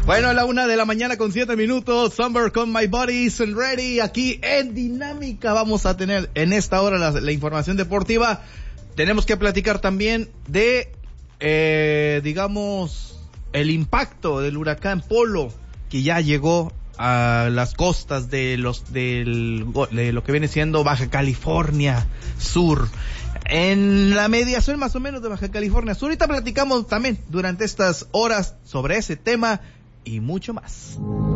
Bueno, a la 1:07 a.m, Summer con My Body is Ready, aquí en Dinámica. Vamos a tener en esta hora la información deportiva. Tenemos que platicar también de, el impacto del huracán Polo, que ya llegó a las costas de lo que viene siendo Baja California Sur, en la mediación más o menos de Baja California Sur. Ahorita platicamos también durante estas horas sobre ese tema y mucho más.